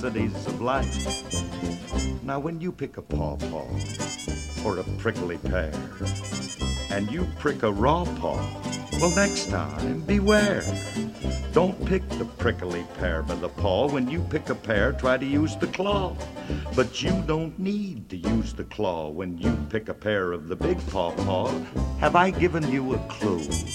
necessities of life. Now when you pick a pawpaw or a prickly pear and you prick a raw paw, well, next time beware. Don't pick the prickly pear by the paw. When you pick a pear, try to use the claw. But you don't need to use the claw when you pick a pear of the big pawpaw. Have I given you a clue?